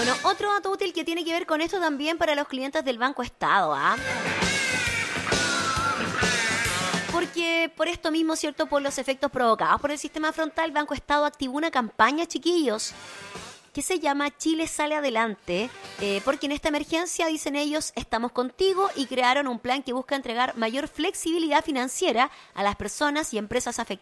Bueno, otro dato útil que tiene que ver con esto también para los clientes del Banco Estado, ¿ah? Porque por esto mismo, ¿cierto? Por los efectos provocados por el sistema frontal, Banco Estado activó una campaña, chiquillos, que se llama Chile sale adelante, porque en esta emergencia, dicen ellos, estamos contigo, y crearon un plan que busca entregar mayor flexibilidad financiera a las personas y empresas afectadas